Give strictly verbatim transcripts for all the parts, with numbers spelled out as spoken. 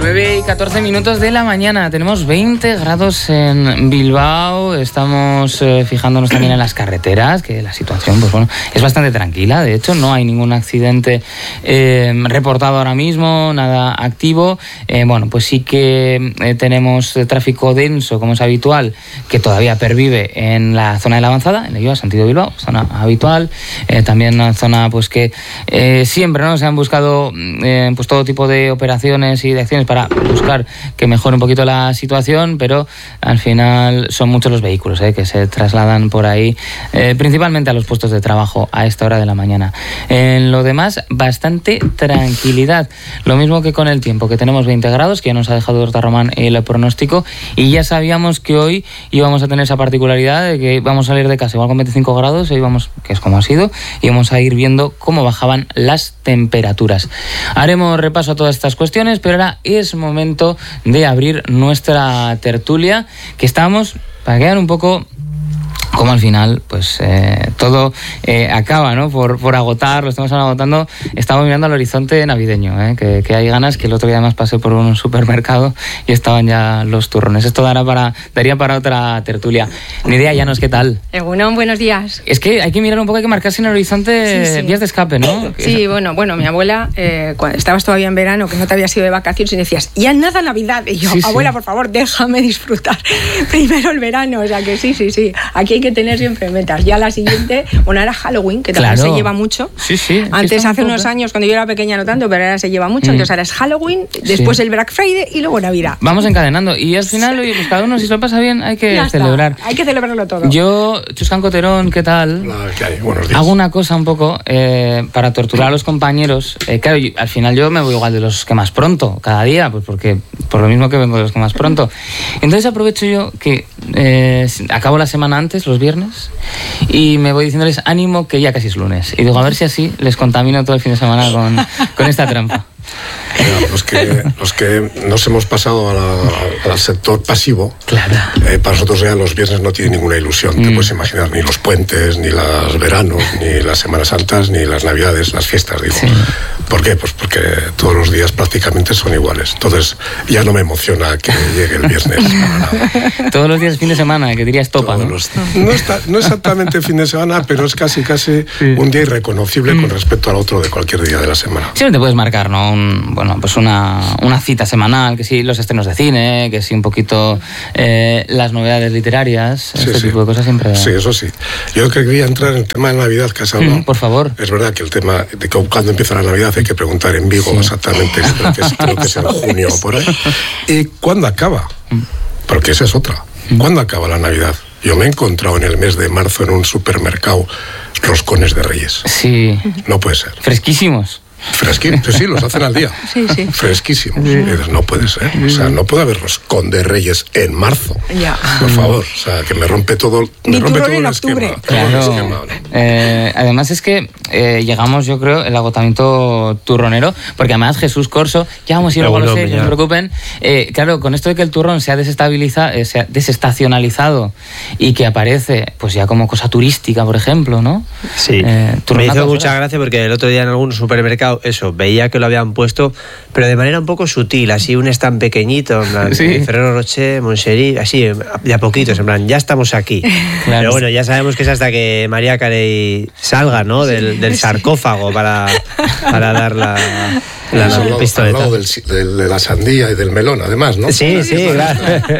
nueve y catorce minutos de la mañana. Tenemos veinte grados en Bilbao. Estamos eh, fijándonos también en las carreteras, que la situación, pues bueno, es bastante tranquila. De hecho, no hay ningún accidente eh, reportado ahora mismo, nada activo. Eh, bueno, pues sí que eh, tenemos tráfico denso, como es habitual, que todavía pervive en la zona de la avanzada, en el sentido Bilbao, zona habitual. Eh, también una zona, pues que eh, siempre, ¿no?, se han buscado eh, pues todo tipo de operaciones y de acciones para buscar que mejore un poquito la situación, pero al final son muchos los vehículos eh, que se trasladan por ahí, eh, principalmente a los puestos de trabajo a esta hora de la mañana. En lo demás, bastante tranquilidad. Lo mismo que con el tiempo, que tenemos veinte grados, que ya nos ha dejado Horta Román el pronóstico, y ya sabíamos que hoy íbamos a tener esa particularidad de que vamos a salir de casa igual con veinticinco grados, y vamos, que es como ha sido, y vamos a ir viendo cómo bajaban las temperaturas. Haremos repaso a todas estas cuestiones, pero ahora es momento de abrir nuestra tertulia, que estamos, para quedar un poco como al final, pues eh, todo eh, acaba, ¿no?, por, por agotar, lo estamos agotando. Estamos mirando al horizonte navideño, ¿eh? que, que hay ganas, que el otro día además pasé por un supermercado y estaban ya los turrones. Esto dará para, daría para otra tertulia. Nidia Llanos, ¿qué tal? Egunon, buenos días. Es que hay que mirar un poco, hay que marcarse en el horizonte, sí, sí, vías de escape, ¿no? Sí, bueno, bueno, mi abuela, eh, cuando estabas todavía en verano, que no te habías ido de vacaciones, y decías, ya nada Navidad. Y yo, sí, abuela, sí, por favor, déjame disfrutar primero el verano. O sea que sí, sí, sí. Aquí hay que tener siempre metas. Ya la siguiente, bueno, era Halloween, que también claro, se lleva mucho. Sí, sí. Antes, hace unos años, cuando yo era pequeña, no tanto, pero ahora se lleva mucho. Mm. Entonces ahora es Halloween, después sí, el Black Friday y luego Navidad. Vamos encadenando. Y al final, oye, pues cada uno, si se lo pasa bien, hay que ya celebrar. Está. Hay que celebrarlo todo. Yo, Chuscan Coterón, ¿qué tal? Hola, ¿qué hay? Buenos días. Hago una cosa un poco eh, para torturar a los compañeros. Eh, claro, yo, al final yo me voy igual de los que más pronto, cada día, pues porque por lo mismo que vengo de los que más pronto. Entonces aprovecho yo que eh, acabo la semana antes, los viernes, y me voy diciéndoles ánimo, que ya casi es lunes. Y digo, a ver si así les contamino todo el fin de semana con, con esta trampa. Mira, los, que, los que nos hemos pasado a la, al sector pasivo, claro, eh, para nosotros ya los viernes no tienen ninguna ilusión. Mm. Te puedes imaginar, ni los puentes, ni los veranos, ni las Semanas Santas, ni las Navidades, las fiestas, digo. Sí. ¿Por qué? Pues porque todos los días prácticamente son iguales. Entonces ya no me emociona que llegue el viernes. Todos los días es fin de semana, que dirías topa, ¿no? Los, no, está, no exactamente fin de semana, pero es casi casi sí, un día irreconocible mm. con respecto al otro de cualquier día de la semana. Siempre te puedes marcar, ¿no? Un, bueno, pues una, una cita semanal, que sí, los estrenos de cine, que sí, un poquito eh, las novedades literarias, sí, este sí, tipo de cosas siempre. Sí, eso sí. Yo quería entrar en el tema de Navidad, que has hablado. Mm, por favor. Es verdad que el tema de que cuando empieza la Navidad hay que preguntar en Vigo, sí, exactamente, creo que es, creo que es en junio o por ahí. ¿Y cuándo acaba? Porque esa es otra. ¿Cuándo acaba la Navidad? Yo me he encontrado en el mes de marzo en un supermercado roscones de Reyes. Sí. No puede ser. Fresquísimos. Fresquísimos, sí, sí, los hacen al día. Sí, sí. Fresquísimos. Sí. No puede ser. O sea, no puede haber roscón de Reyes en marzo. Ya. Por favor. O sea, que me rompe todo, me rompe todo el esquema. Claro. Todo el esquema, ¿no? eh, además es que eh, llegamos, yo creo, el agotamiento turronero, porque además Jesús Corso, ya vamos a ir luego a los seis, no se preocupen. Eh, claro, con esto de que el turrón se ha desestabilizado, eh, se ha desestacionalizado y que aparece, pues ya como cosa turística, por ejemplo, ¿no? Sí. Eh, me hizo mucha gracia porque el otro día en algún supermercado, eso, veía que lo habían puesto, pero de manera un poco sutil, así un stand pequeñito, en plan, sí, Ferrero Rocher, Moncherí, así, de a poquitos, en plan, ya estamos aquí. Claro. Pero bueno, ya sabemos que es hasta que María Carey salga, ¿no?, del, del sarcófago para, para dar la, la, la, la pistoleta. Al lado del, del, de la sandía y del melón, además, ¿no? Sí, sí, claro.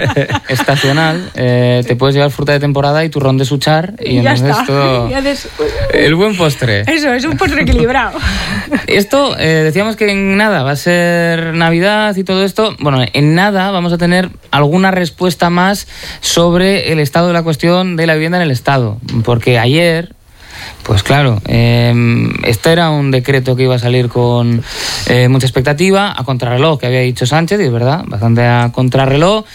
Estacional, eh, te puedes llevar fruta de temporada y turrón de Suchar, y, y ya entonces está. todo... Des... El buen postre. Eso, es un postre equilibrado. Esto, eh, decíamos que en nada va a ser Navidad y todo esto. Bueno, en nada vamos a tener alguna respuesta más sobre el estado de la cuestión de la vivienda en el Estado. Porque ayer... Pues claro, eh, este era un decreto que iba a salir con eh, mucha expectativa, a contrarreloj, que había dicho Sánchez, y es verdad, bastante a contrarreloj,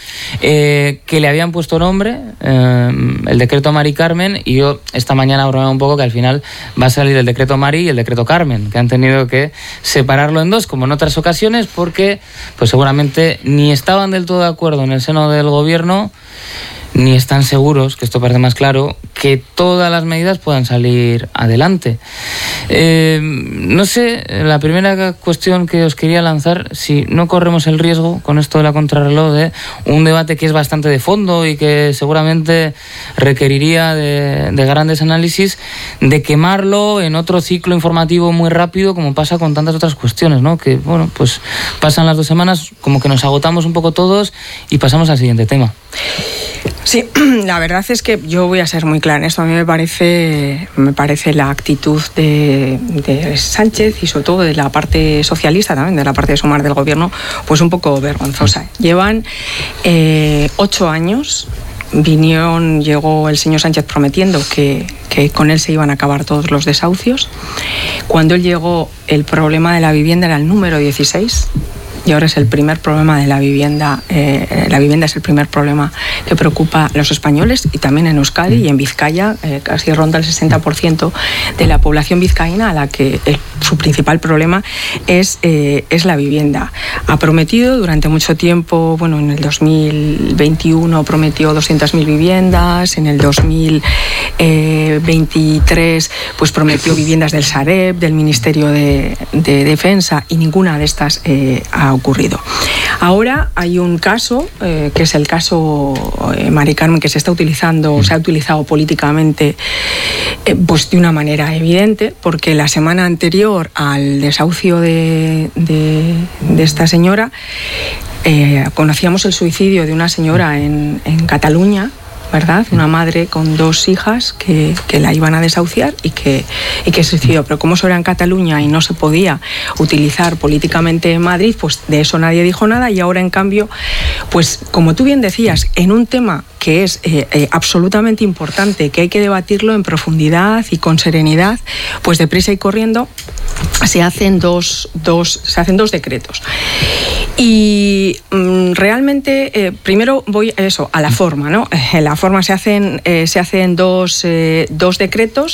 eh, que le habían puesto nombre, eh, el decreto Mari Carmen, y yo esta mañana bromeaba un poco que al final va a salir el decreto Mari y el decreto Carmen, que han tenido que separarlo en dos, como en otras ocasiones, porque pues seguramente ni estaban del todo de acuerdo en el seno del gobierno, ni están seguros, que esto parece más claro, que todas las medidas puedan salir adelante. Eh, no sé, la primera cuestión que os quería lanzar, si no corremos el riesgo con esto de la contrarreloj de un debate que es bastante de fondo y que seguramente requeriría de, de grandes análisis, de quemarlo en otro ciclo informativo muy rápido, como pasa con tantas otras cuestiones, ¿no? Que, bueno, pues pasan las dos semanas, como que nos agotamos un poco todos y pasamos al siguiente tema. Sí, la verdad es que yo voy a ser muy clara en esto. A mí me parece, me parece la actitud de, de Sánchez y sobre todo de la parte socialista también, de la parte de Sumar del gobierno, pues un poco vergonzosa. Llevan eh, ocho años. Vinieron, llegó el señor Sánchez prometiendo que, que con él se iban a acabar todos los desahucios. Cuando él llegó, el problema de la vivienda era el número dieciséis. Y ahora es el primer problema de la vivienda. Eh, la vivienda es el primer problema que preocupa a los españoles, y también en Euskadi y en Vizcaya, eh, casi ronda el sesenta por ciento de la población vizcaína, a la que eh, su principal problema es, eh, es la vivienda. Ha prometido durante mucho tiempo, bueno, en el dos mil veintiuno prometió doscientas mil viviendas, en el dos mil veintitrés pues prometió viviendas del Sareb, del Ministerio de, de Defensa, y ninguna de estas eh, ha ocurrido. Ahora hay un caso, eh, que es el caso eh, Mari Carmen, que se está utilizando, se ha utilizado políticamente eh, pues de una manera evidente, porque la semana anterior al desahucio de, de, de esta señora, eh, conocíamos el suicidio de una señora en, en Cataluña, ¿verdad? Una madre con dos hijas que, que la iban a desahuciar y que, y que se suicidó. Pero como eso era en Cataluña y no se podía utilizar políticamente en Madrid, pues de eso nadie dijo nada. Y ahora, en cambio, pues como tú bien decías, en un tema que es eh, eh, absolutamente importante, que hay que debatirlo en profundidad y con serenidad, pues deprisa y corriendo se hacen dos, dos, se hacen dos decretos. Y mm, realmente, eh, primero voy a eso, a la forma, ¿no? En la forma se hacen, eh, se hacen dos, eh, dos decretos.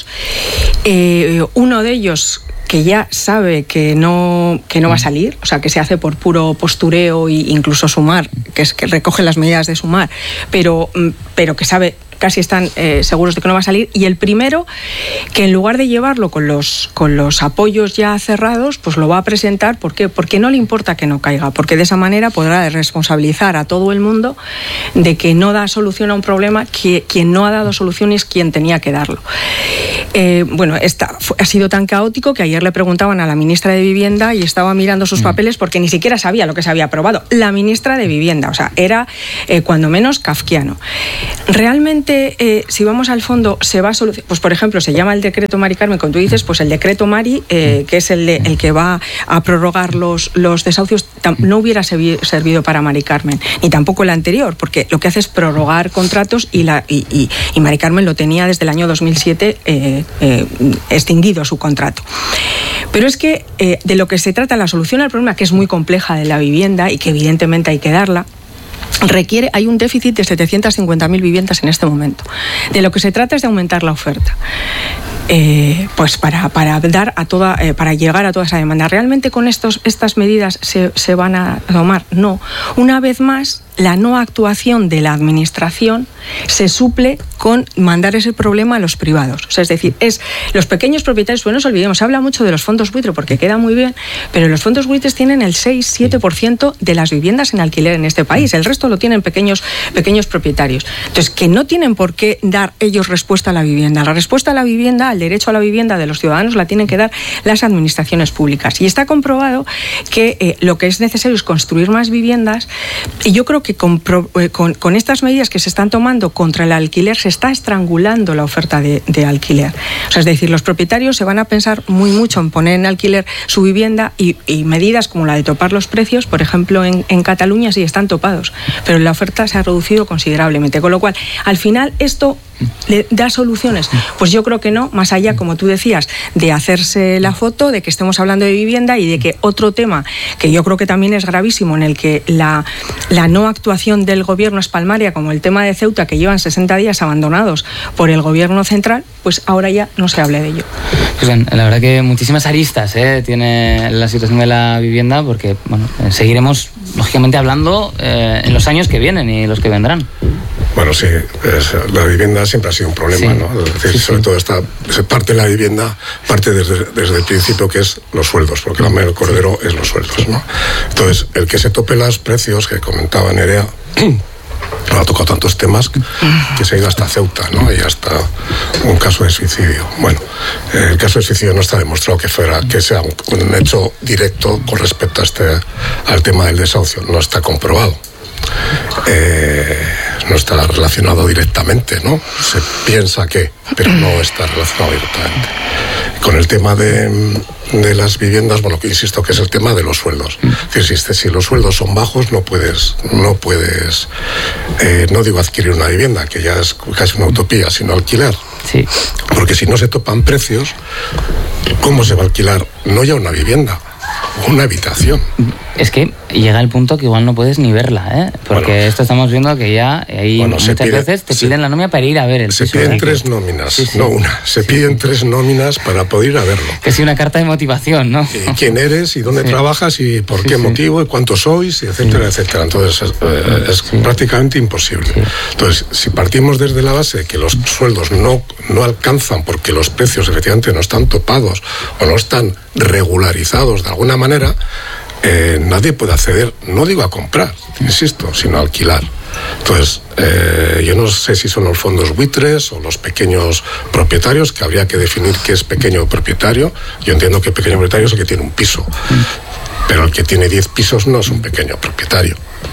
Eh, uno de ellos que ya sabe que no, que no va a salir, o sea, que se hace por puro postureo e incluso Sumar, que es que recoge las medidas de Sumar, pero, pero que sabe, casi están eh, seguros de que no va a salir. Y el primero, que en lugar de llevarlo con los, con los apoyos ya cerrados, pues lo va a presentar. ¿Por qué? Porque no le importa que no caiga, porque de esa manera podrá responsabilizar a todo el mundo de que no da solución a un problema, que quien no ha dado solución es quien tenía que darlo. Eh, bueno, esta, ha sido tan caótico que ayer le preguntaban a la ministra de Vivienda y estaba mirando sus papeles porque ni siquiera sabía lo que se había aprobado. La ministra de Vivienda, o sea, era eh, cuando menos kafkiano. Realmente, eh, si vamos al fondo, se va a solucionar. Pues, por ejemplo, se llama el decreto Mari Carmen, como tú dices, pues el decreto Mari, eh, que es el, de, el que va a prorrogar los, los desahucios, no hubiera servido para Mari Carmen, ni tampoco el anterior, porque lo que hace es prorrogar contratos y, la, y, y, y Mari Carmen lo tenía desde el año dos mil siete eh, eh, extinguido su contrato. Pero es que eh, de lo que se trata, la solución al problema, que es muy compleja, de la vivienda y que evidentemente hay que darla, requiere, hay un déficit de setecientas cincuenta mil viviendas en este momento. De lo que se trata es de aumentar la oferta. Eh, pues para, para dar a toda, eh, para llegar a toda esa demanda. ¿Realmente con estos, estas medidas se, se van a tomar? No. Una vez más, la no actuación de la administración se suple con mandar ese problema a los privados. O sea, es decir, es los pequeños propietarios, pues no nos olvidemos, se habla mucho de los fondos buitre porque queda muy bien, pero los fondos buitres tienen el seis siete por ciento de las viviendas en alquiler en este país. El resto lo tienen pequeños, pequeños propietarios. Entonces, que no tienen por qué dar ellos respuesta a la vivienda. La respuesta a la vivienda, al derecho a la vivienda de los ciudadanos, la tienen que dar las administraciones públicas. Y está comprobado que eh, lo que es necesario es construir más viviendas, y yo creo que con, con, con estas medidas que se están tomando contra el alquiler se está estrangulando la oferta de, de alquiler. O sea, es decir, los propietarios se van a pensar muy mucho en poner en alquiler su vivienda, y, y medidas como la de topar los precios, por ejemplo, en, en Cataluña sí están topados, pero la oferta se ha reducido considerablemente. Con lo cual, al final, esto ¿le da soluciones? Pues yo creo que no, más allá, como tú decías, de hacerse la foto, de que estemos hablando de vivienda y de que otro tema que yo creo que también es gravísimo, en el que la, la no actuación del gobierno es palmaria, como el tema de Ceuta, que llevan sesenta días abandonados por el gobierno central, pues ahora ya no se hable de ello. Pues bien, la verdad que muchísimas aristas ¿eh? tiene la situación de la vivienda, porque bueno, seguiremos lógicamente hablando eh, en los años que vienen y los que vendrán. Bueno, sí, es, la vivienda siempre ha sido un problema, sí. ¿no? Es decir, sí, sobre sí. todo esta se parte de la vivienda, parte desde, desde el principio que es los sueldos, porque la mayor cordero sí. es los sueldos, ¿no? Entonces, el que se tope los precios que comentaba Nerea, ha tocado tantos temas que se ha ido hasta Ceuta, ¿no? Y hasta un caso de suicidio. Bueno, el caso de suicidio no está demostrado que fuera que sea un, un hecho directo con respecto a este, al tema del desahucio, no está comprobado. Eh, no está relacionado directamente, ¿no? Se piensa que, pero no está relacionado directamente. Con el tema de, de las viviendas, bueno, que insisto que es el tema de los sueldos. Es decir, si los sueldos son bajos, no puedes, no puedes, eh, no digo adquirir una vivienda, que ya es casi una utopía, sino alquilar. Sí. Porque si no se topan precios, ¿cómo se va a alquilar? No ya una vivienda, una habitación. Es que llega el punto que igual no puedes ni verla, ¿eh? Porque bueno, esto estamos viendo que ya hay bueno, muchas pide, veces te piden se, la nómina para ir a ver el se piso. Se piden tres que... nóminas, sí, sí. no una. Se sí, piden sí. tres nóminas para poder ir a verlo. Que es una carta de motivación, ¿no? Y quién eres y dónde sí. trabajas y por sí, qué sí. motivo y cuántos sois, y etcétera, sí. etcétera. Entonces eh, es sí. prácticamente imposible. Sí. Entonces, si partimos desde la base de que los sueldos no, no alcanzan porque los precios efectivamente no están topados o no están regularizados de alguna manera, Eh, nadie puede acceder, no digo a comprar, insisto, sino a alquilar. Entonces, eh, yo no sé si son los fondos buitres o los pequeños propietarios, que habría que definir qué es pequeño propietario. Yo entiendo que pequeño propietario es el que tiene un piso, pero el que tiene diez pisos no es un pequeño propietario.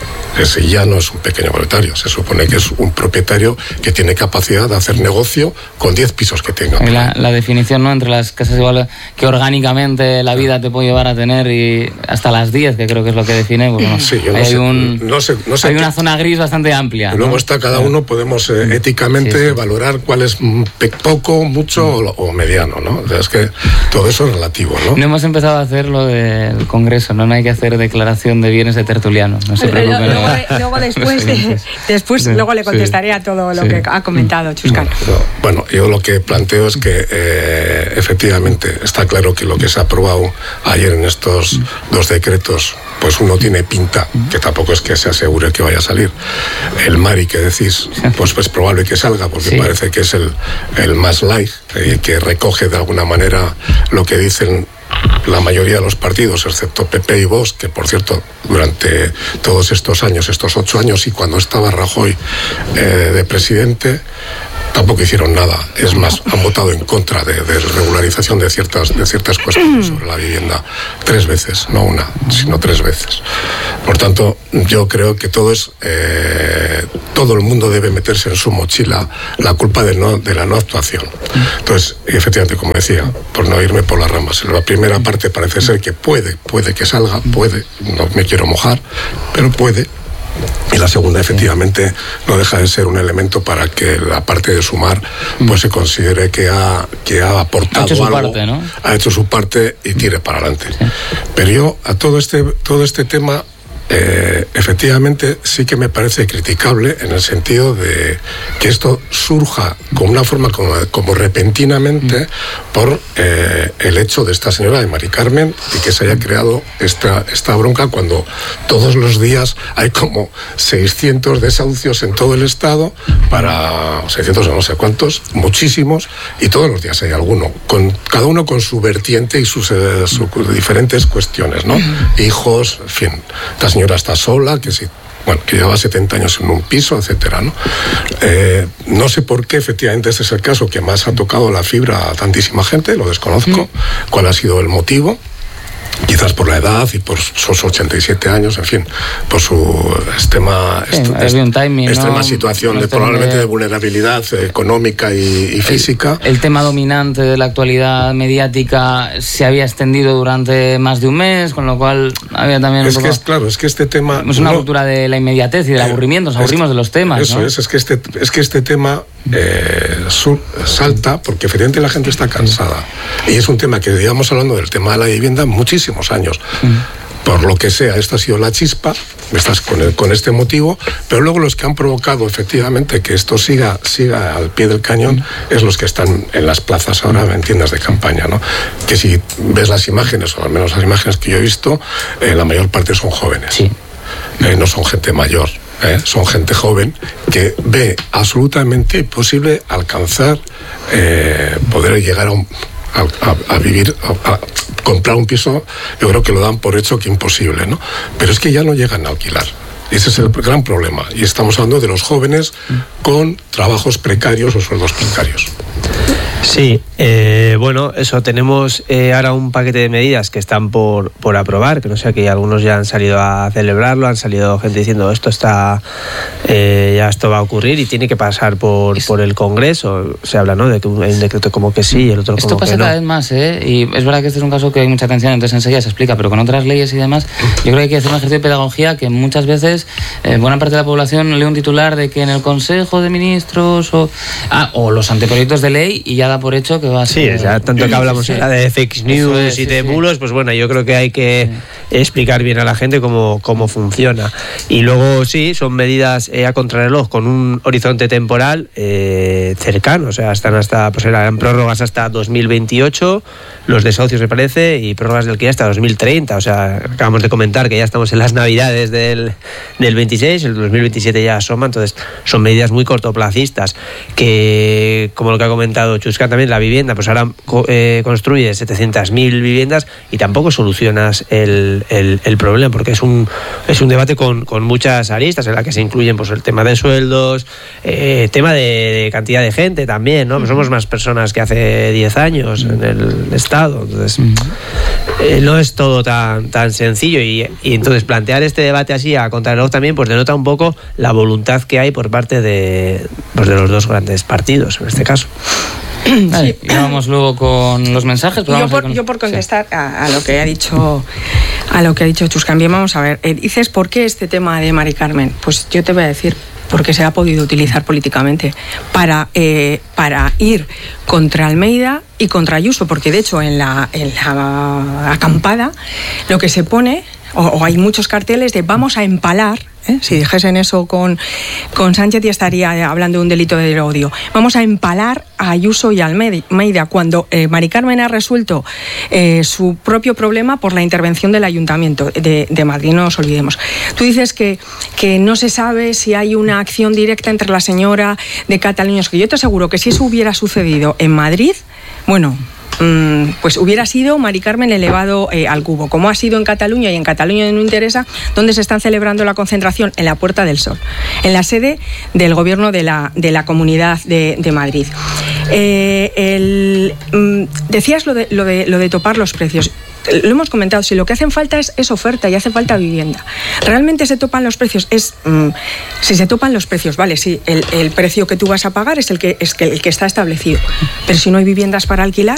Ese ya no es un pequeño propietario, se supone que es un propietario que tiene capacidad de hacer negocio con diez pisos que tenga. La, la definición, ¿no?, entre las casas igual que orgánicamente la vida te puede llevar a tener y hasta las diez, que creo que es lo que define, pues no, sí, yo no hay, sé, un, no sé, no sé hay qué, una zona gris bastante amplia. Y luego ¿no? está cada uno, podemos eh, éticamente sí, sí. valorar cuál es poco, mucho mm. o, o mediano, ¿no? O sea, es que todo eso es relativo, ¿no? No hemos empezado a hacer lo del Congreso, ¿no? No hay que hacer declaración de bienes de tertuliano, no se preocupen. Luego, luego después Pues, eh, después sí, luego le contestaré sí, a todo lo sí. que ha comentado Chuscan. Bueno, bueno, yo lo que planteo es que eh, efectivamente está claro que lo que se ha aprobado ayer en estos dos decretos, pues uno tiene pinta, que tampoco es que se asegure que vaya a salir. El Mari que decís, pues es probable que salga, porque sí. parece que es el, el más light, eh, que recoge de alguna manera lo que dicen la mayoría de los partidos, excepto P P y Vox, que por cierto, durante todos estos años, estos ocho años, y cuando estaba Rajoy eh, de presidente, tampoco hicieron nada. Es más, han votado en contra de, de regularización de ciertas, de ciertas cuestiones sobre la vivienda. Tres veces, no una, sino tres veces. Por tanto, yo creo que todo es... Eh, todo el mundo debe meterse en su mochila la culpa de, no, de la no actuación. Entonces, efectivamente, como decía, por no irme por las ramas, en la primera parte parece ser que puede, puede que salga, puede, no me quiero mojar, pero puede. Y la segunda, efectivamente, no deja de ser un elemento para que la parte de sumar pues se considere que ha, que ha aportado ha hecho su algo, parte, ¿no? ha hecho su parte y tire para adelante. Sí. Pero yo a todo este, todo este tema, eh, efectivamente, sí que me parece criticable en el sentido de que esto surja con una forma como, como repentinamente mm. por eh, el hecho de esta señora, de Mari Carmen, y que se haya creado esta, esta bronca cuando todos los días hay como seiscientos desahucios en todo el Estado, para seiscientos o no sé cuántos, muchísimos, y todos los días hay alguno, con, cada uno con su vertiente y sus, eh, sus diferentes cuestiones, ¿no? Mm. Hijos, en fin, la señora está sola, que si bueno, que lleva setenta años en un piso, etcétera, ¿no? Eh, no sé por qué, efectivamente, este es el caso que más ha tocado la fibra a tantísima gente, lo desconozco, mm. cuál ha sido el motivo. Quizás por la edad y por sus ochenta y siete años, en fin, por su extrema, sí, est un timing, extrema ¿no? situación, de, probablemente de vulnerabilidad económica y, y física. El, el tema dominante de la actualidad mediática se había extendido durante más de un mes, con lo cual había también... Es un que poco, es claro, es que este tema... Es una no, ruptura de la inmediatez y del eh, aburrimiento, nos aburrimos este, de los temas, Eso ¿no? es, es que este, es que este tema eh, sur, salta porque efectivamente la gente está cansada. Y es un tema que llevamos hablando del tema de la vivienda muchísimos años. Por lo que sea, esta ha sido la chispa, estás con, el, con este motivo, pero luego los que han provocado efectivamente que esto siga, siga al pie del cañón es los que están en las plazas ahora en tiendas de campaña, ¿no? Que si ves las imágenes, o al menos las imágenes que yo he visto, eh, la mayor parte son jóvenes. Sí. Eh, no son gente mayor. ¿eh? Son gente joven que ve absolutamente imposible alcanzar, eh, poder llegar a, un, a, a, a vivir, a, a comprar un piso. Yo creo que lo dan por hecho que imposible, ¿no? Pero es que ya no llegan a alquilar. Ese es el gran problema. Y estamos hablando de los jóvenes con trabajos precarios o sueldos precarios. Sí, eh, bueno, eso, tenemos eh, ahora un paquete de medidas que están por, por aprobar, que no sé, que algunos ya han salido a celebrarlo, han salido gente diciendo esto está, eh, ya esto va a ocurrir y tiene que pasar por, por el Congreso. Se habla, ¿no?, de que hay un decreto como que sí y el otro esto como que no. Esto pasa cada vez más, ¿eh? Y es verdad que este es un caso que hay mucha atención, entonces enseguida se explica, pero con otras leyes y demás, yo creo que hay que hacer un ejercicio de pedagogía que muchas veces eh, buena parte de la población lee un titular de que en el Consejo de Ministros o, ah, o los anteproyectos de ley y ya da por hecho que va a ser... Sí, o sea, tanto que hablamos sí, sí. de fake news es, y de sí, bulos, sí. pues bueno, yo creo que hay que sí. explicar bien a la gente cómo, cómo funciona. Y luego sí, son medidas eh, a contrarreloj con un horizonte temporal eh, cercano, o sea, están hasta, pues eran prórrogas hasta dos mil veintiocho, los desahucios me parece, y prórrogas del que ya hasta dos mil treinta, o sea, acabamos de comentar que ya estamos en las navidades del, del veintiséis, el dos mil veintisiete ya asoma, entonces son medidas muy cortoplacistas, que como lo que ha comentado Chusca también, la vivienda, pues ahora eh, construye setecientas mil viviendas y tampoco solucionas el, el, el problema, porque es un, es un debate con, con muchas aristas en la que se incluyen pues el tema de sueldos, eh, tema de, de cantidad de gente también, ¿no? Pues somos más personas que hace diez años en el Estado, entonces eh, no es todo tan, tan sencillo y, y entonces plantear este debate así a contrarreloj también pues denota un poco la voluntad que hay por parte de, pues de los dos grandes partidos en este caso. Vale, sí. Y vamos luego con los mensajes. Yo por, con... yo por contestar sí. a, a lo que ha dicho a lo que ha dicho Chus, también vamos a ver. Eh, dices, ¿por qué este tema de Mari Carmen? Pues yo te voy a decir, porque se ha podido utilizar políticamente para, eh, para ir contra Almeida y contra Ayuso, porque de hecho en la, en la acampada lo que se pone, o, o hay muchos carteles de vamos a empalar. ¿Eh? Si dijesen eso con, con Sánchez ya estaría hablando de un delito de odio. Vamos a empalar a Ayuso y a Almeida cuando eh, Mari Carmen ha resuelto eh, su propio problema por la intervención del Ayuntamiento de, de Madrid, no nos olvidemos. Tú dices que, que no se sabe si hay una acción directa entre la señora de Cataluña. Que yo te aseguro que si eso hubiera sucedido en Madrid, bueno... pues hubiera sido Mari Carmen elevado eh, al cubo, como ha sido en Cataluña, y en Cataluña no interesa, donde se están celebrando la concentración en la Puerta del Sol, en la sede del gobierno de la, de la Comunidad de, de Madrid. Eh, el, mm, decías lo de, lo, de, lo de topar los precios. Lo hemos comentado, si lo que hacen falta es, es oferta y hace falta vivienda. ¿Realmente se topan los precios? Es mmm, si se topan los precios, vale, sí, el, el precio que tú vas a pagar es el que, es que, el que está establecido. Pero si no hay viviendas para alquilar...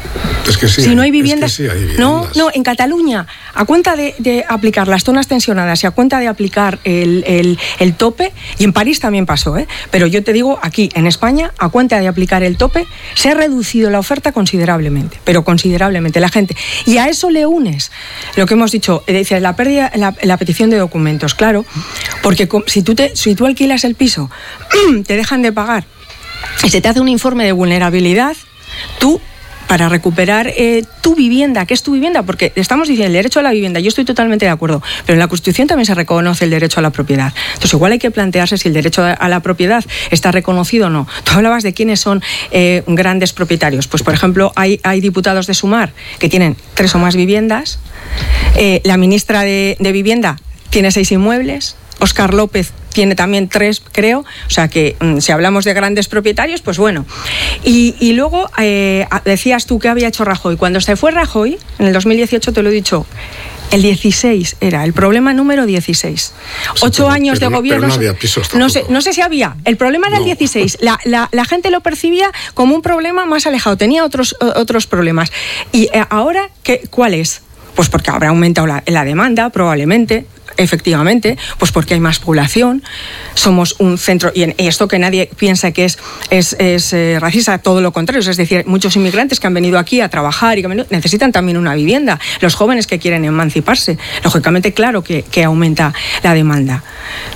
Es que sí, si no hay viviendas, es que sí hay viviendas. No, no, en Cataluña, a cuenta de, de aplicar las zonas tensionadas y a cuenta de aplicar el, el, el tope, y en París también pasó, ¿eh? Pero yo te digo, aquí en España, a cuenta de aplicar el tope, se ha reducido la oferta considerablemente, pero considerablemente la gente. Y a eso le unes lo que hemos dicho, dice, la pérdida, la, la petición de documentos, claro, porque si tú, te, si tú alquilas el piso, te dejan de pagar y se te hace un informe de vulnerabilidad, tú... para recuperar eh, tu vivienda, ¿qué es tu vivienda? Porque estamos diciendo el derecho a la vivienda, yo estoy totalmente de acuerdo, pero en la Constitución también se reconoce el derecho a la propiedad. Entonces igual hay que plantearse si el derecho a la propiedad está reconocido o no. Tú hablabas de quiénes son eh, grandes propietarios. Pues por ejemplo, hay, hay diputados de Sumar que tienen tres o más viviendas, eh, la ministra de, de Vivienda tiene seis inmuebles, Óscar López tiene también tres, creo, o sea que mmm, si hablamos de grandes propietarios, pues bueno. Y, y luego eh, decías tú que había hecho Rajoy. Cuando se fue Rajoy, en el dos mil dieciocho, te lo he dicho, el dieciséis era el problema número dieciséis. Sí, Ocho pero, años pero, de gobierno. No, había pisos no, sé, no sé si había. El problema era no. el dieciséis. La, la, la gente lo percibía como un problema más alejado. Tenía otros, otros problemas. Y eh, ahora, ¿qué, ¿cuál es? Pues porque habrá aumentado la, la demanda, probablemente. Efectivamente, pues porque hay más población, somos un centro, y en esto que nadie piensa que es, es, es eh, racista, todo lo contrario, es decir, muchos inmigrantes que han venido aquí a trabajar y que venido, necesitan también una vivienda, los jóvenes que quieren emanciparse, lógicamente claro que, que aumenta la demanda.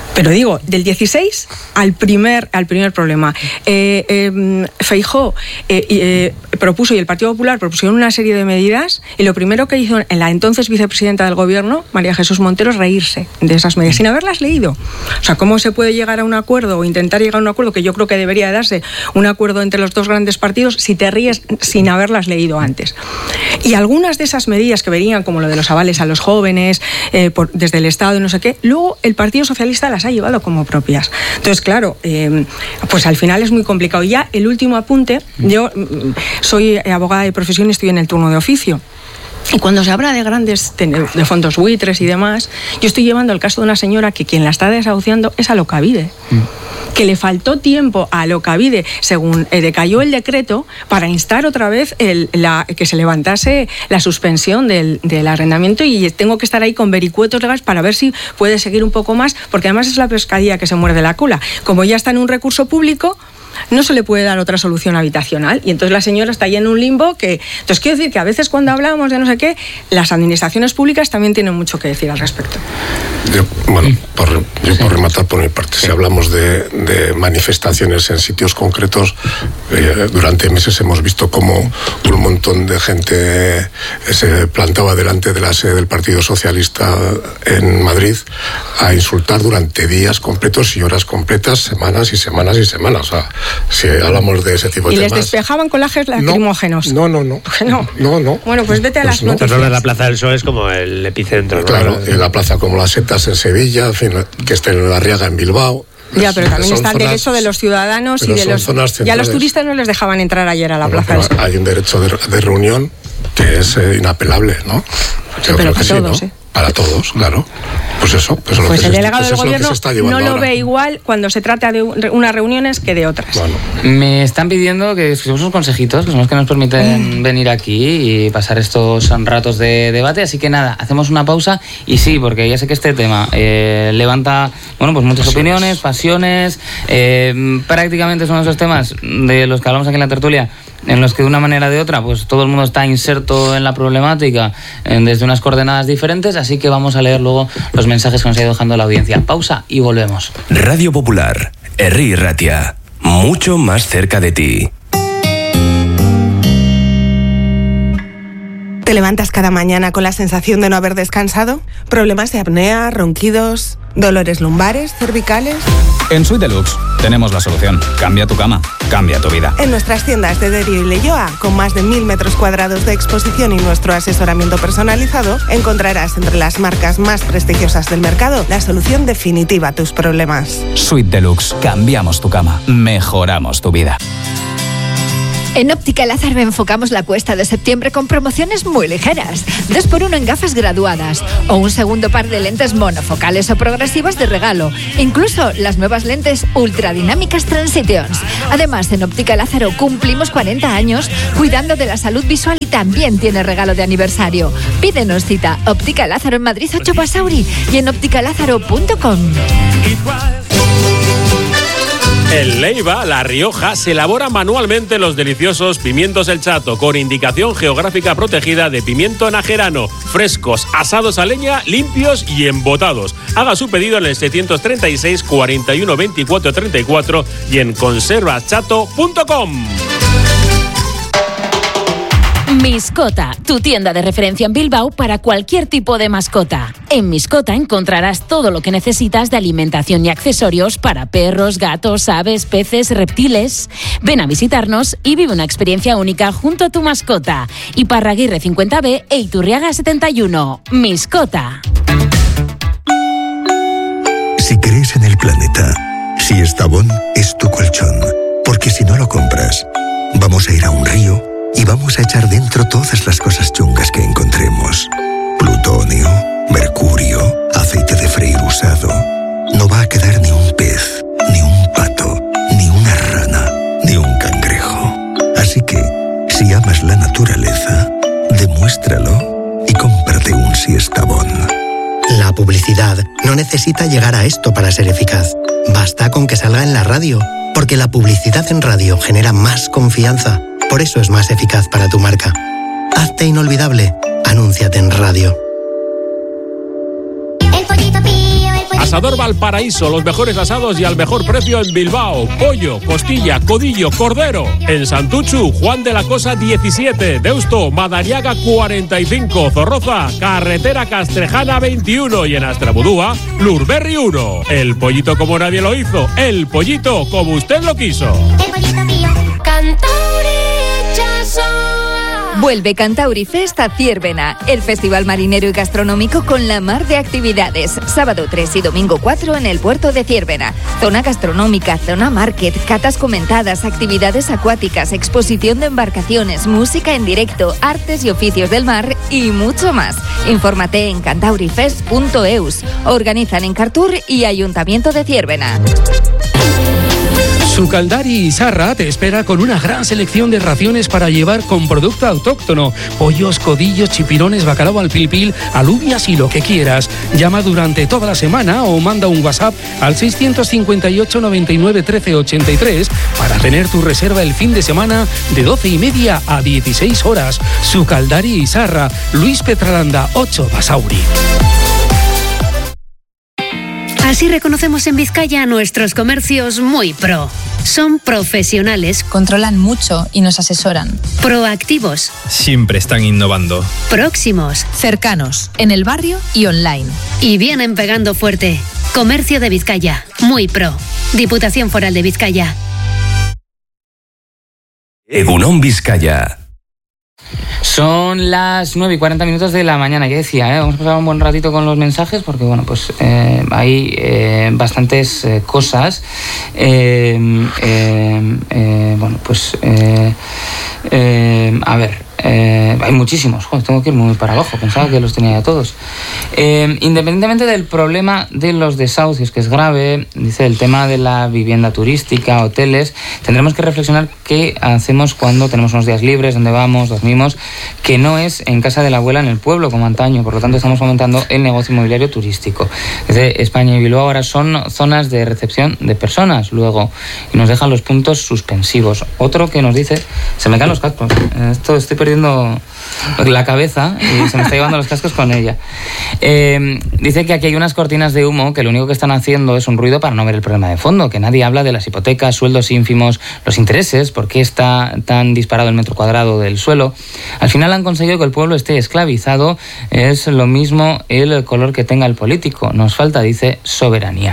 Pero digo, del dieciséis al primer, al primer problema. Eh, eh, Feijóo eh, eh, propuso, y el Partido Popular propusieron una serie de medidas, y lo primero que hizo en la entonces vicepresidenta del Gobierno, María Jesús Montero, es reírse de esas medidas, sin haberlas leído. O sea, ¿cómo se puede llegar a un acuerdo o intentar llegar a un acuerdo, que yo creo que debería darse un acuerdo entre los dos grandes partidos, si te ríes sin haberlas leído antes? Y algunas de esas medidas que venían, como lo de los avales a los jóvenes, eh, por, desde el Estado y no sé qué, luego el Partido Socialista las ha llevado como propias. Entonces, claro, eh, pues al final es muy complicado. Y ya el último apunte, yo soy abogada de profesión y estoy en el turno de oficio. Y cuando se habla de grandes, de fondos buitres y demás, yo estoy llevando el caso de una señora que quien la está desahuciando es Alokabide. Mm. Que le faltó tiempo a Alokabide, según eh, decayó el decreto, para instar otra vez el, la, que se levantase la suspensión del, del arrendamiento, y tengo que estar ahí con vericuetos legales para ver si puede seguir un poco más, porque además es la pescadilla que se muerde la cola. Como ya está en un recurso público, no se le puede dar otra solución habitacional, y entonces la señora está ahí en un limbo que... Entonces quiero decir que a veces cuando hablamos de no sé qué, las administraciones públicas también tienen mucho que decir al respecto. Yo, bueno, por, yo por rematar por mi parte, si hablamos de, de manifestaciones en sitios concretos, eh, durante meses hemos visto cómo un montón de gente se plantaba delante de la sede del Partido Socialista en Madrid a insultar durante días completos y horas completas, semanas y semanas y semanas. O sea, si hablamos de ese tipo de ¿Y temas... les despejaban con gases lacrimógenos? No, no, no. No. No, no. Bueno, pues vete a pues las no. noticias. Pero la Plaza del Sol es como el epicentro, ¿no? Claro, y la plaza como las setas en Sevilla, en fin, que esté en la Arriaga en Bilbao. Ya, pero también está el zonas, derecho de los ciudadanos y de los... Ya los turistas no les dejaban entrar ayer a la bueno, Plaza del Sol. Hay un derecho de, de reunión que es eh, inapelable, ¿no? Yo pero creo que todos, sí, ¿no? ¿eh? Para todos, claro. Pues eso. Pues, pues lo el que delegado se, del pues Gobierno no lo ahora. ve igual cuando se trata de unas reuniones que de otras. Bueno. Me están pidiendo que escuchemos unos consejitos, que son los que nos permiten mm. venir aquí y pasar estos ratos de debate. Así que nada, hacemos una pausa. Y sí, porque ya sé que este tema eh, levanta bueno, pues muchas pasiones. opiniones, pasiones. Eh, prácticamente son esos temas de los que hablamos aquí en la tertulia, en los que de una manera o de otra pues todo el mundo está inserto en la problemática eh, desde unas coordenadas diferentes, así que vamos a leer luego los mensajes que nos ha ido dejando la audiencia. Pausa y volvemos. Radio Popular, Herri Ratia, mucho más cerca de ti. ¿Te levantas cada mañana con la sensación de no haber descansado? ¿Problemas de apnea, ronquidos, dolores lumbares, cervicales? En Suite Deluxe tenemos la solución. Cambia tu cama, cambia tu vida. En nuestras tiendas de Derio y Leioa, con más de mil metros cuadrados de exposición y nuestro asesoramiento personalizado, encontrarás entre las marcas más prestigiosas del mercado la solución definitiva a tus problemas. Suite Deluxe. Cambiamos tu cama, mejoramos tu vida. En Óptica Lázaro enfocamos la cuesta de septiembre con promociones muy ligeras. dos por uno en gafas graduadas o un segundo par de lentes monofocales o progresivas de regalo. Incluso las nuevas lentes ultradinámicas Transitions. Además, en Óptica Lázaro cumplimos cuarenta años cuidando de la salud visual y también tiene regalo de aniversario. Pídenos cita. Óptica Lázaro en Madrid ocho Basauri y en óptica lázaro punto com. En Leiva, La Rioja, se elaboran manualmente los deliciosos pimientos El Chato, con indicación geográfica protegida de pimiento najerano, frescos, asados a leña, limpios y embotados. Haga su pedido en el setecientos treinta y seis, cuarenta y uno, veinticuatro, treinta y cuatro y en conservas chato punto com. Miscota, tu tienda de referencia en Bilbao para cualquier tipo de mascota. En Miscota encontrarás todo lo que necesitas de alimentación y accesorios para perros, gatos, aves, peces, reptiles. Ven a visitarnos y vive una experiencia única junto a tu mascota. Iparraguirre cincuenta B e Iturriaga setenta y uno. Miscota. Si crees en el planeta, Siestabón es tu colchón. Porque si no lo compras, vamos a ir a un río y vamos a echar dentro todas las cosas chungas que encontremos. Plutonio, mercurio, aceite de freír usado. No va a quedar ni un pez, ni un pato, ni una rana, ni un cangrejo. Así que, si amas la naturaleza, demuéstralo y cómprate un Siestabón. La publicidad no necesita llegar a esto para ser eficaz. Basta con que salga en la radio, porque la publicidad en radio genera más confianza. Por eso es más eficaz para tu marca. Hazte inolvidable. Anúnciate en radio. ¿Has Asador Valparaíso, los mejores asados y al mejor precio en Bilbao. Pollo, costilla, codillo, cordero. En Santuchu, Juan de la Cosa diecisiete. Deusto, Madariaga cuarenta y cinco. Zorroza, Carretera Castrejana veintiuno. Y en Astrabudúa, Lurberri uno. El pollito como nadie lo hizo. El pollito como usted lo quiso. El pollito mío. Cantauri Chazo. Vuelve Cantauri Fest a Ziérbena, el festival marinero y gastronómico con la mar de actividades. Sábado tres y domingo cuatro en el puerto de Ziérbena. Zona gastronómica, zona market, catas comentadas, actividades acuáticas, exposición de embarcaciones, música en directo, artes y oficios del mar y mucho más. Infórmate en cantaurifest punto eus. Organizan Encartur y Ayuntamiento de Ziérbena. Sucaldari Izarra te espera con una gran selección de raciones para llevar con producto autóctono. Pollos, codillos, chipirones, bacalao al pil pil, alubias y lo que quieras. Llama durante toda la semana o manda un WhatsApp al seiscientos cincuenta y ocho, noventa y nueve, trece, ochenta y tres para tener tu reserva el fin de semana de doce y media a dieciséis horas. Sucaldari Izarra, Luis Petralanda, ocho Basauri. Así reconocemos en Vizcaya a nuestros comercios muy pro. Son profesionales, controlan mucho y nos asesoran. Proactivos, siempre están innovando. próximos, cercanos, en el barrio y online. Y vienen pegando fuerte. Comercio de Vizcaya, muy pro. Diputación Foral de Vizcaya. Egunon Vizcaya. Son las nueve y cuarenta minutos de la mañana, ya decía, ¿eh? Vamos a pasar un buen ratito con los mensajes porque, bueno, pues eh, hay eh, bastantes eh, cosas. Eh, eh, eh, bueno, pues, eh, eh, a ver. Eh, hay muchísimos, joder, tengo que ir muy para abajo, pensaba que los tenía ya todos. Eh, independientemente del problema de los desahucios, que es grave, dice el tema de la vivienda turística, hoteles, tendremos que reflexionar qué hacemos cuando tenemos unos días libres, dónde vamos, dormimos, que no es en casa de la abuela en el pueblo como antaño, por lo tanto estamos aumentando el negocio inmobiliario turístico. Desde España y Bilbao ahora son zonas de recepción de personas, luego, y nos dejan los puntos suspensivos. Otro que nos dice, se me caen los cascos, esto estoy perdiendo la cabeza y se me está llevando los cascos con ella. Eh, dice que aquí hay unas cortinas de humo que lo único que están haciendo es un ruido para no ver el problema de fondo, que nadie habla de las hipotecas, sueldos ínfimos, los intereses, por qué está tan disparado el metro cuadrado del suelo. Al final han conseguido que el pueblo esté esclavizado, es lo mismo el color que tenga el político. Nos falta, dice, soberanía.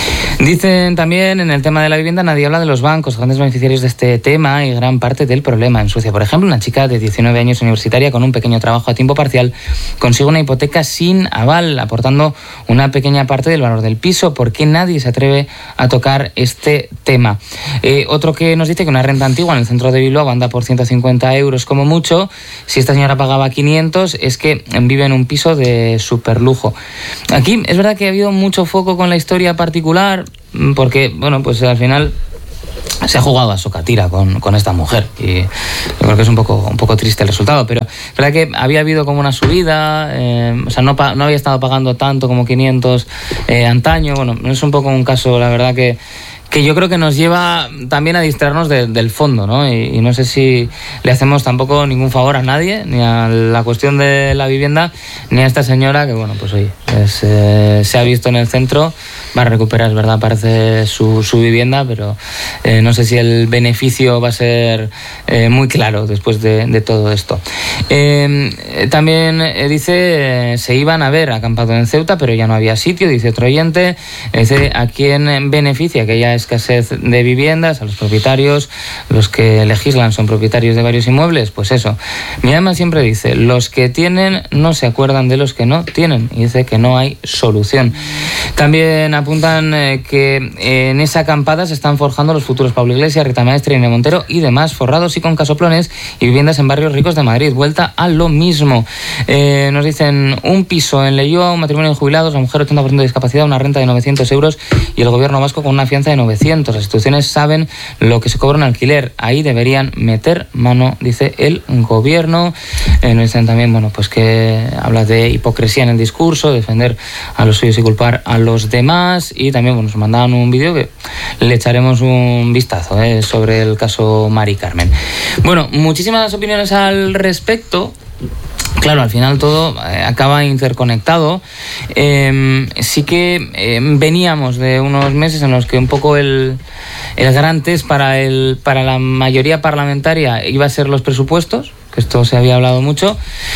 Dicen también en el tema de la vivienda, nadie habla de los bancos, grandes beneficiarios de este tema y gran parte del problema en Suecia. Por ejemplo, una chica de diecinueve años universitaria con un pequeño trabajo a tiempo parcial consigue una hipoteca sin aval, aportando una pequeña parte del valor del piso. ¿Por qué nadie se atreve a tocar este tema? Eh, otro que nos dice que una renta antigua en el centro de Bilbao anda por ciento cincuenta euros como mucho. Si esta señora pagaba quinientos, es que vive en un piso de superlujo. Aquí es verdad que ha habido mucho foco con la historia particular, porque, bueno, pues al final se ha jugado a socatira con, con esta mujer y yo creo que es un poco, un poco triste el resultado, pero es verdad que había habido como una subida, eh, o sea, no, no había estado pagando tanto como quinientos eh, antaño. Bueno, es un poco un caso, la verdad, que que yo creo que nos lleva también a distraernos de, del fondo, ¿no? Y, y no sé si le hacemos tampoco ningún favor a nadie, ni a la cuestión de la vivienda, ni a esta señora que, bueno, pues oye, es, eh, se ha visto en el centro, va a recuperar, es verdad, parece su, su vivienda, pero eh, no sé si el beneficio va a ser eh, muy claro después de, de todo esto. Eh, también eh, dice, eh, se iban a ver acampado en Ceuta, pero ya no había sitio, dice otro oyente, dice, ¿a quién beneficia que ya escasez de viviendas? A los propietarios, los que legislan son propietarios de varios inmuebles, pues eso. Mi alma siempre dice, los que tienen no se acuerdan de los que no tienen, y dice que no hay solución. También apuntan eh, que en esa acampada se están forjando los futuros Pablo Iglesias, Rita Maestre, Irene Montero y demás, forrados y con casoplones y viviendas en barrios ricos de Madrid. Vuelta a lo mismo. Eh, nos dicen, un piso en Leioa, un matrimonio de jubilados, la mujer ochenta por ciento de discapacidad, una renta de novecientos euros y el gobierno vasco con una fianza de novecientos. Las instituciones saben lo que se cobra un alquiler. Ahí deberían meter mano, dice el gobierno. Eh, nos dicen también, bueno, pues que habla de hipocresía en el discurso, defender a los suyos y culpar a los demás. Y también, bueno, nos mandaban un vídeo que le echaremos un vistazo eh, sobre el caso Mari Carmen. Bueno, muchísimas opiniones al respecto. Claro, al final todo eh, acaba interconectado. Eh, sí que eh, veníamos de unos meses en los que un poco el, el gran test para, el, para la mayoría parlamentaria iba a ser los presupuestos, que esto se había hablado mucho.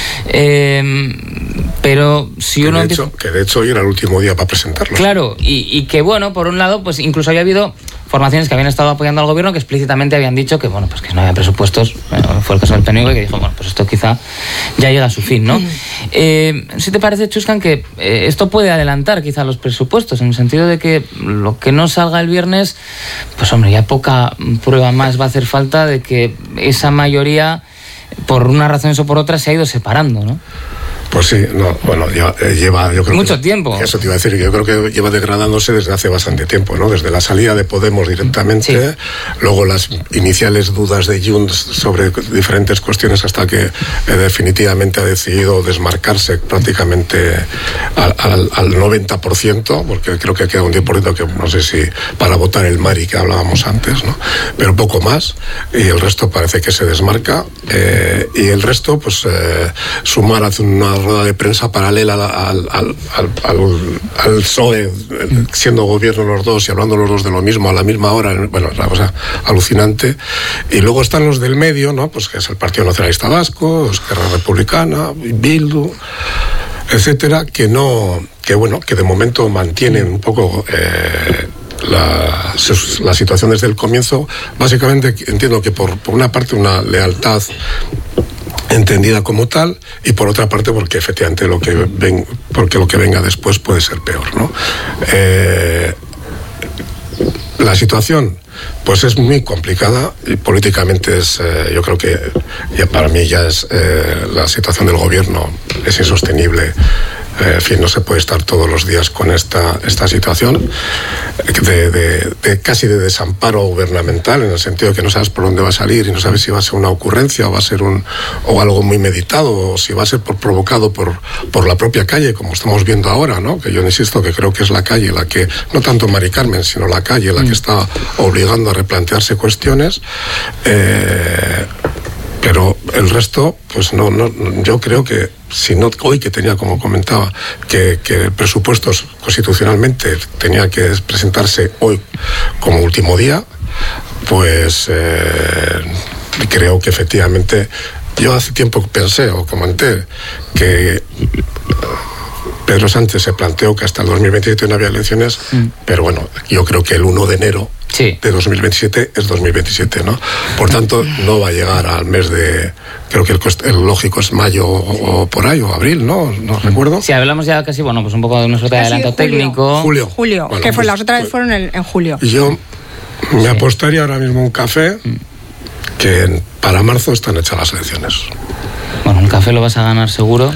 Eh, pero si que uno... De hecho, que de hecho hoy era el último día para presentarlo. Claro, y, y que bueno, por un lado, pues incluso había habido formaciones que habían estado apoyando al gobierno que explícitamente habían dicho que, bueno, pues que no había presupuestos. Bueno, fue el caso del P N V, que dijo, bueno, pues esto quizá ya llega a su fin, ¿no? Eh, ¿Sí te parece, Chuscan, que eh, esto puede adelantar quizá los presupuestos, en el sentido de que lo que no salga el viernes, pues hombre, ya poca prueba más va a hacer falta de que esa mayoría, por unas razones o por otras, se ha ido separando, ¿no? Pues sí, no, bueno, lleva, lleva yo creo mucho que, tiempo. Eso te iba a decir, yo creo que lleva degradándose desde hace bastante tiempo, ¿no? Desde la salida de Podemos directamente, sí. Luego las iniciales dudas de Junts sobre diferentes cuestiones hasta que eh, definitivamente ha decidido desmarcarse prácticamente al, al, al noventa por ciento, porque creo que queda un diez por ciento que no sé si para votar el Mari que hablábamos antes, ¿no? Pero poco más, y el resto parece que se desmarca, eh, y el resto, pues, eh, Sumar hace una rueda de prensa paralela al, al, al, al, al P S O E, siendo gobierno los dos y hablando los dos de lo mismo a la misma hora. Bueno, es una cosa alucinante. Y luego están los del medio, ¿no? Pues que es el Partido Nacionalista Vasco, Esquerra Republicana, Bildu, etcétera, que no, que bueno, que de momento mantienen un poco eh, la, la situación desde el comienzo. Básicamente entiendo que por, por una parte una lealtad entendida como tal, y por otra parte porque efectivamente lo que ven, porque lo que venga después puede ser peor, ¿no? Eh, la situación pues es muy complicada y políticamente es, eh, yo creo que ya para mí ya es eh, la situación del gobierno es insostenible. En fin, no se puede estar todos los días con esta, esta situación de, de, de casi de desamparo gubernamental, en el sentido de que no sabes por dónde va a salir y no sabes si va a ser una ocurrencia o va a ser un o algo muy meditado, o si va a ser por, provocado por, por la propia calle, como estamos viendo ahora, ¿no? Que yo insisto que creo que es la calle la que, no tanto Mari Carmen, sino la calle la que está obligando a replantearse cuestiones. Eh, Pero el resto, pues no, no, yo creo que si no hoy que tenía, como comentaba, que, que presupuestos constitucionalmente tenía que presentarse hoy como último día, pues eh, creo que efectivamente, yo hace tiempo pensé o comenté que Pedro Sánchez se planteó que hasta el dos mil veintisiete no había elecciones, mm. pero bueno, yo creo que el uno de enero sí. de dos mil veintisiete es dos mil veintisiete, ¿no? Por tanto, no va a llegar al mes de, creo que el, el lógico es mayo o, o por ahí, o abril, ¿no? No recuerdo. Sí, hablamos ya casi, bueno, pues un poco de nuestro adelanto técnico. Julio. Julio, bueno, que fue, pues, las otras pues, fueron en, en julio. Y yo me sí. apostaría ahora mismo un café que en, para marzo están hechas las elecciones. Bueno, un café lo vas a ganar seguro.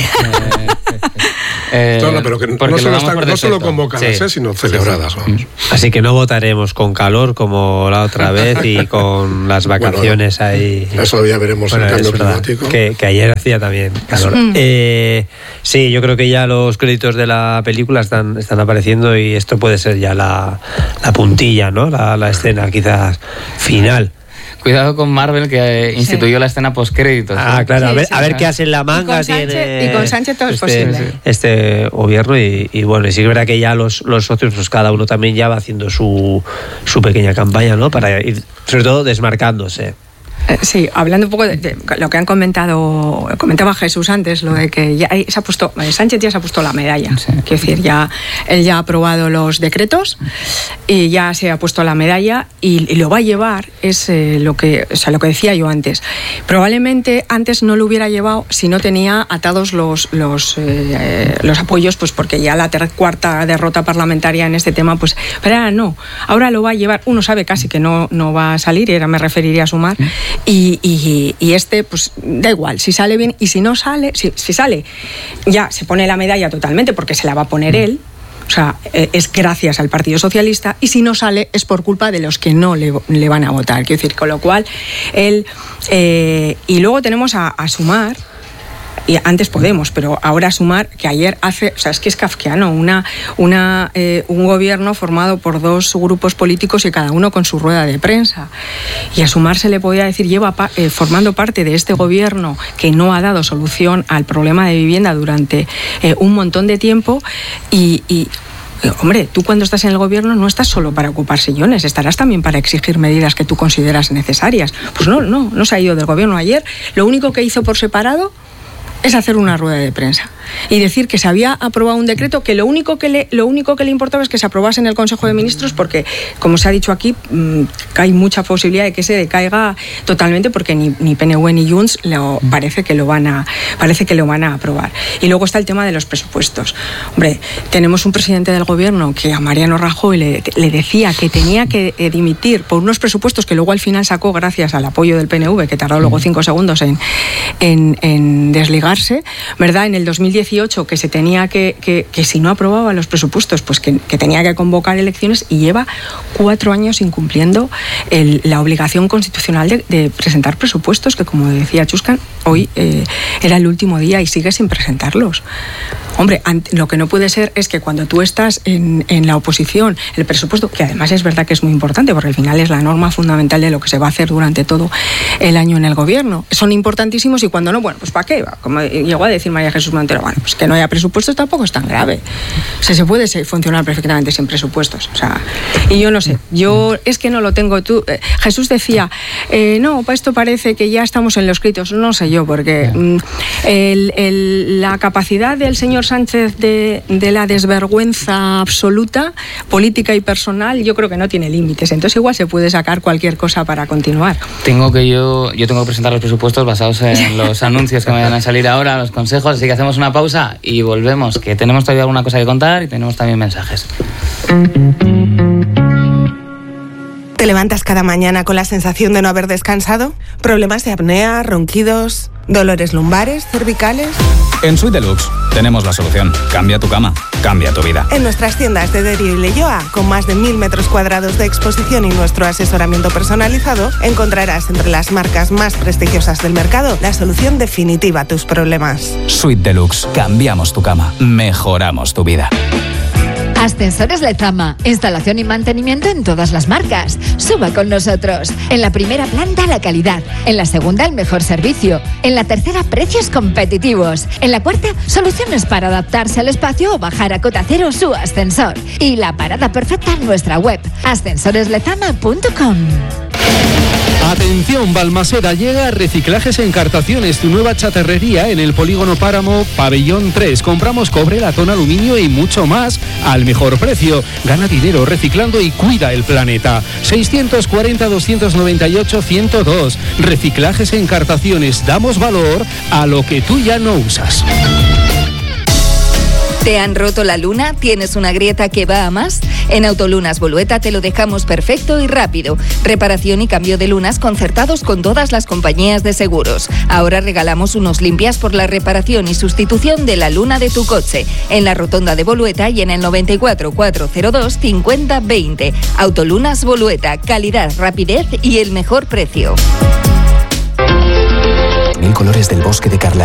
Eh, no, no, pero que no solo, está, no solo convocadas, sí. eh, sino celebradas. Vamos. Así que no votaremos con calor como la otra vez y con las vacaciones bueno, ahí. Eso ya veremos bueno, el cambio climático. Que, que ayer hacía también calor. Mm. Eh, sí, yo creo que ya los créditos de la película están, están apareciendo y esto puede ser ya la, la puntilla, ¿no? La, la escena quizás final. Cuidado con Marvel, que instituyó sí. la escena postcréditos. Ah, ¿sí? claro, a ver, sí, sí, a ver qué hace en la manga. Y con Sánchez, tiene y con Sánchez todo este, es posible. Este gobierno y, y bueno, y sí es verdad que ya los, los socios, pues cada uno también ya va haciendo su, su pequeña campaña, ¿no? Para ir, sobre todo, desmarcándose. Eh, sí, hablando un poco de, de lo que han comentado, comentaba Jesús antes, lo de que ya se ha puesto, Sánchez ya se ha puesto la medalla. Sí. Quiero decir, ya él ya ha aprobado los decretos y ya se ha puesto la medalla y, y lo va a llevar, es eh, lo que, o sea, lo que decía yo antes. Probablemente antes no lo hubiera llevado si no tenía atados los los, eh, los apoyos, pues porque ya la ter- cuarta derrota parlamentaria en este tema, pues, pero ahora no, ahora lo va a llevar. Uno sabe casi que no, no va a salir, y ahora me referiría a Sumar. ¿Mm? Y, y, y este, pues da igual, si sale bien, y si no sale, si, si sale, ya se pone la medalla totalmente porque se la va a poner él, o sea, es gracias al Partido Socialista, y si no sale es por culpa de los que no le, le van a votar, quiero decir, con lo cual él, eh, y luego tenemos a, a Sumar, y antes Podemos, pero ahora Sumar, que ayer hace, o sea, es que es kafkiano, una, una, eh, un gobierno formado por dos grupos políticos y cada uno con su rueda de prensa. Y a Sumar se le podía decir, lleva pa, eh, formando parte de este gobierno que no ha dado solución al problema de vivienda durante eh, un montón de tiempo y, y hombre, tú cuando estás en el gobierno no estás solo para ocupar sillones, estarás también para exigir medidas que tú consideras necesarias. Pues no, no, no se ha ido del gobierno ayer. Lo único que hizo por separado es hacer una rueda de prensa y decir que se había aprobado un decreto que lo único que le, lo único que le importaba es que se aprobase en el Consejo de Ministros porque, como se ha dicho aquí, mmm, hay mucha posibilidad de que se decaiga totalmente porque ni, ni P N V ni Junts lo, parece, que lo van a, parece que lo van a aprobar. Y luego está el tema de los presupuestos. Hombre, tenemos un presidente del gobierno que a Mariano Rajoy le, le decía que tenía que dimitir por unos presupuestos que luego al final sacó gracias al apoyo del P N V, que tardó luego cinco segundos en, en, en desligar, ¿verdad? En el dos mil dieciocho que se tenía que, que, que si no aprobaba los presupuestos, pues que, que tenía que convocar elecciones y lleva cuatro años incumpliendo el, la obligación constitucional de, de presentar presupuestos, que como decía Chuscan, hoy eh, era el último día y sigue sin presentarlos. Hombre, lo que no puede ser es que cuando tú estás en, en la oposición, el presupuesto, que además es verdad que es muy importante, porque al final es la norma fundamental de lo que se va a hacer durante todo el año en el gobierno, son importantísimos y cuando no, bueno, pues ¿para qué? Como llegó a decir María Jesús Montero, bueno, pues que no haya presupuestos tampoco es tan grave. O sea, se puede funcionar perfectamente sin presupuestos. O sea, y yo no sé, yo es que no lo tengo. Tú, eh, Jesús decía, eh, no, esto parece que ya estamos en los gritos. No sé yo, porque mm, el, el, la capacidad del señor Sánchez de, de la desvergüenza absoluta, política y personal, yo creo que no tiene límites. Entonces igual se puede sacar cualquier cosa para continuar. Tengo que yo, yo tengo que presentar los presupuestos basados en los anuncios que me van a salir ahora, los consejos, así que hacemos una pausa y volvemos, que tenemos todavía alguna cosa que contar y tenemos también mensajes. ¿Te levantas cada mañana con la sensación de no haber descansado? ¿Problemas de apnea, ronquidos, dolores lumbares, cervicales? En Suite Deluxe tenemos la solución. Cambia tu cama, cambia tu vida. En nuestras tiendas de Derio y Leioa, con más de mil metros cuadrados de exposición y nuestro asesoramiento personalizado, encontrarás entre las marcas más prestigiosas del mercado la solución definitiva a tus problemas. Suite Deluxe. Cambiamos tu cama, mejoramos tu vida. Ascensores Lezama, instalación y mantenimiento en todas las marcas. Suba con nosotros. En la primera planta la calidad, en la segunda el mejor servicio, en la tercera precios competitivos, en la cuarta soluciones para adaptarse al espacio o bajar a cota cero su ascensor. Y la parada perfecta en nuestra web, ascensores lezama punto com. Atención, Balmaseda, llega Reciclajes Encartaciones, tu nueva chatarrería en el Polígono Páramo, Pabellón tres. Compramos cobre, latón, aluminio y mucho más al mejor precio. Gana dinero reciclando y cuida el planeta. seiscientos cuarenta, doscientos noventa y ocho, ciento dos. Reciclajes Encartaciones. Damos valor a lo que tú ya no usas. ¿Te han roto la luna? ¿Tienes una grieta que va a más? En Autolunas Bolueta te lo dejamos perfecto y rápido. Reparación y cambio de lunas concertados con todas las compañías de seguros. Ahora regalamos unos limpias por la reparación y sustitución de la luna de tu coche. En la rotonda de Bolueta y en el noventa y cuatro, cuatrocientos dos, cincuenta, veinte. Autolunas Bolueta, calidad, rapidez y el mejor precio. Mil colores del bosque de Carla.